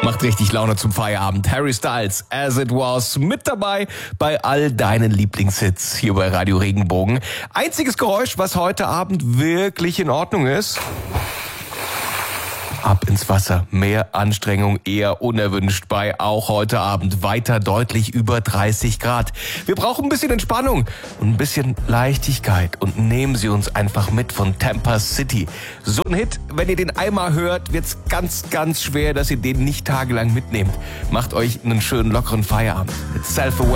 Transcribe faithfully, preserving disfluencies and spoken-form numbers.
Macht richtig Laune zum Feierabend. Harry Styles, As It Was, mit dabei bei all deinen Lieblingshits hier bei Radio Regenbogen. Einziges Geräusch, was heute Abend wirklich in Ordnung ist: ab ins Wasser. Mehr Anstrengung eher unerwünscht bei auch heute Abend weiter deutlich über dreißig Grad. Wir brauchen ein bisschen Entspannung und ein bisschen Leichtigkeit und nehmen Sie uns einfach mit von Tampa City. So ein Hit, wenn ihr den einmal hört, wird's ganz, ganz schwer, dass ihr den nicht tagelang mitnehmt. Macht euch einen schönen lockeren Feierabend mit Self-Aware.